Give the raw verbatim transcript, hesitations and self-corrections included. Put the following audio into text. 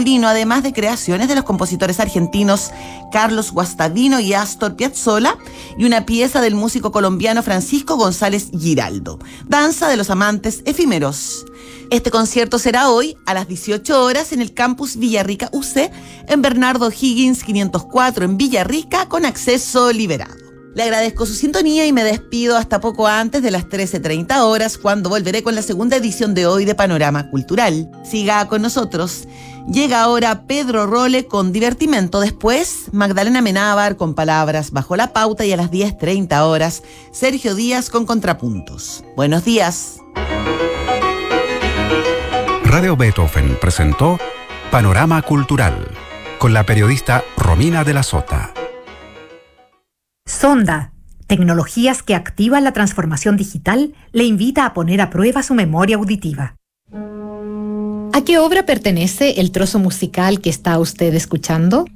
masculino, además de creaciones de los compositores argentinos Carlos Guastavino y Astor Piazzolla, y una pieza del músico colombiano Francisco González Giraldo, Danza de los Amantes Efímeros. Este concierto será hoy a las dieciocho horas en el campus Villarrica U C, en Bernardo Higgins quinientos cuatro en Villarrica, con acceso liberado. Le agradezco su sintonía y me despido hasta poco antes de las trece treinta horas, cuando volveré con la segunda edición de hoy de Panorama Cultural. Siga con nosotros. Llega ahora Pedro Role con Divertimento. Después, Magdalena Menábar con Palabras bajo la pauta, y a las diez treinta horas, Sergio Díaz con Contrapuntos. Buenos días. Radio Beethoven presentó Panorama Cultural con la periodista Romina de la Sota. Sonda, tecnologías que activan la transformación digital, le invita a poner a prueba su memoria auditiva. ¿A qué obra pertenece el trozo musical que está usted escuchando?